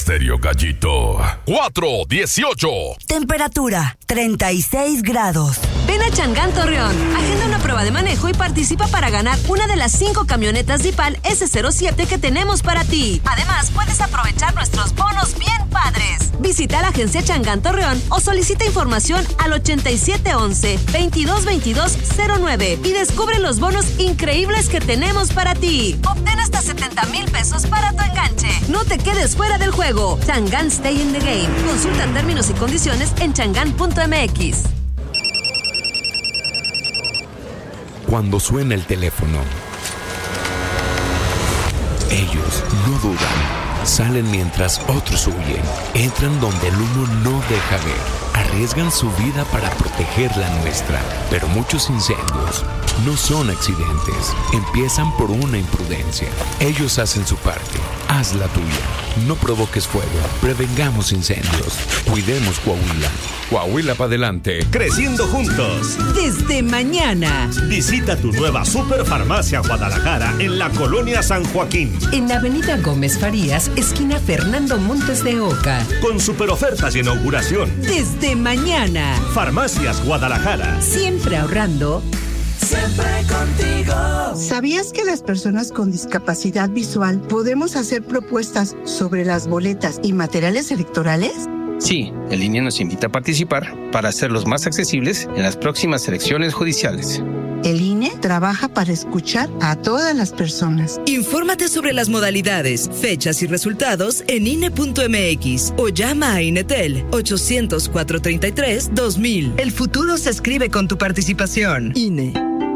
Estéreo Gallito. 418. Temperatura 36 grados. Ven a Changán Torreón. Agenda una prueba de manejo y participa para ganar una de las 5 camionetas DIPAL S07 que tenemos para ti. Además, puedes aprovechar nuestros bonos bien padres. Visita la agencia Changán Torreón o solicita información al 8711-222209 y descubre los bonos increíbles que tenemos para ti. Obtén hasta 70,000 pesos para tu enganche. No te quedes fuera del juego. Changán Stay in the Game. Consulta términos y condiciones en changán.mx. Cuando suena el teléfono, ellos no dudan. Salen mientras otros huyen. Entran donde el humo no deja ver. Arriesgan su vida para proteger la nuestra. Pero muchos incendios no son accidentes. Empiezan por una imprudencia. Ellos hacen su parte. Haz la tuya. No provoques fuego. Prevengamos incendios. Cuidemos Coahuila. Coahuila para adelante. Creciendo juntos. Desde mañana. Visita tu nueva Superfarmacia Guadalajara en la Colonia San Joaquín. En Avenida Gómez Farías, esquina Fernando Montes de Oca. Con super ofertas de inauguración. Desde mañana. Farmacias Guadalajara. Siempre ahorrando. Siempre contigo. ¿Sabías que las personas con discapacidad visual podemos hacer propuestas sobre las boletas y materiales electorales? Sí, el INE nos invita a participar para hacerlos más accesibles en las próximas elecciones judiciales. El INE trabaja para escuchar a todas las personas. Infórmate sobre las modalidades, fechas y resultados en INE.mx o llama a INETEL 800-433-2000. El futuro se escribe con tu participación. INE.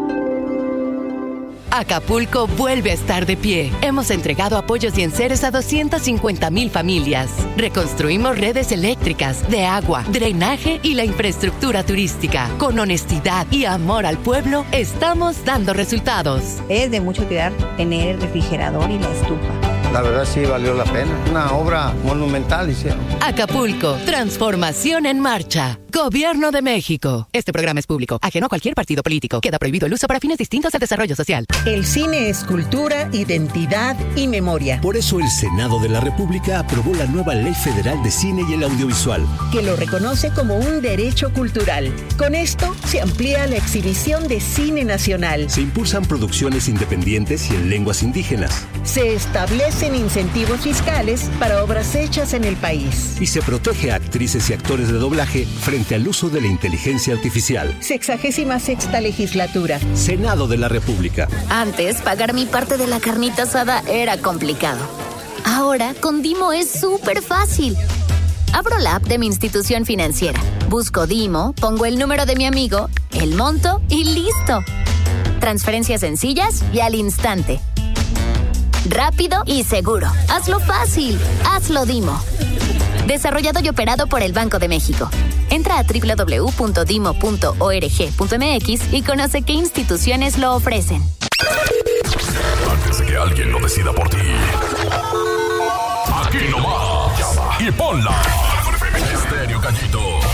Acapulco vuelve a estar de pie. Hemos entregado apoyos y enseres a 250,000 familias. Reconstruimos redes eléctricas, de agua, drenaje y la infraestructura turística. Con honestidad y amor al pueblo, estamos dando resultados. Es de mucho cuidar tener el refrigerador y la estufa. La verdad sí valió la pena. Una obra monumental hicieron. Acapulco, transformación en marcha. Gobierno de México. Este programa es público, ajeno a cualquier partido político. Queda prohibido el uso para fines distintos al desarrollo social. El cine es cultura, identidad y memoria. Por eso el Senado de la República aprobó la nueva Ley Federal de Cine y el Audiovisual, que lo reconoce como un derecho cultural. Con esto se amplía la exhibición de cine nacional. Se impulsan producciones independientes y en lenguas indígenas. Se establecen incentivos fiscales para obras hechas en el país. Y se protege a actrices y actores de doblaje frente al uso de la inteligencia artificial. 66ª legislatura. Senado de la República. Antes, pagar mi parte de la carnita asada era complicado. Ahora, con Dimo es súper fácil. Abro la app de mi institución financiera. Busco Dimo, pongo el número de mi amigo, el monto y listo. Transferencias sencillas y al instante. Rápido y seguro. Hazlo fácil. Hazlo Dimo. Desarrollado y operado por el Banco de México. Entra a www.dimo.org.mx y conoce qué instituciones lo ofrecen. Antes de que alguien lo decida por ti. Aquí nomás. Llama y ponla. Estéreo Gallito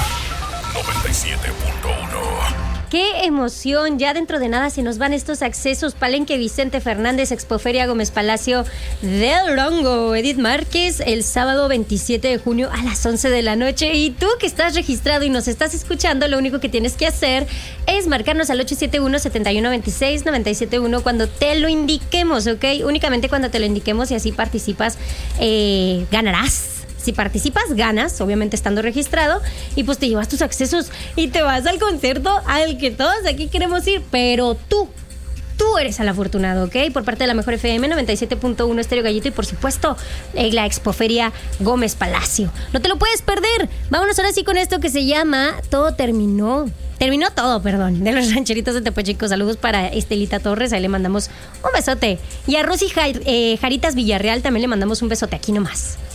97.1. ¡Qué emoción! Ya dentro de nada se nos van estos accesos. Palenque Vicente Fernández, Expoferia Gómez Palacio del Rongo, Edith Márquez, el sábado 27 de junio a las 11 de la noche. Y tú que estás registrado y nos estás escuchando, lo único que tienes que hacer es marcarnos al 871-7126-971 cuando te lo indiquemos, ¿ok? Únicamente cuando te lo indiquemos y así participas, ganarás. Si participas, ganas, obviamente estando registrado, y pues te llevas tus accesos y te vas al concierto al que todos aquí queremos ir, pero tú eres el afortunado, ¿ok? Por parte de la Mejor FM 97.1 Estéreo Gallito y por supuesto la Expoferia Gómez Palacio. No te lo puedes perder. Vámonos ahora sí con esto que se llama Todo Terminó. Terminó todo, perdón, de los rancheritos de Tepechico. Saludos para Estelita Torres, ahí le mandamos un besote. Y a Rosy Jaritas Villarreal también le mandamos un besote, aquí nomás.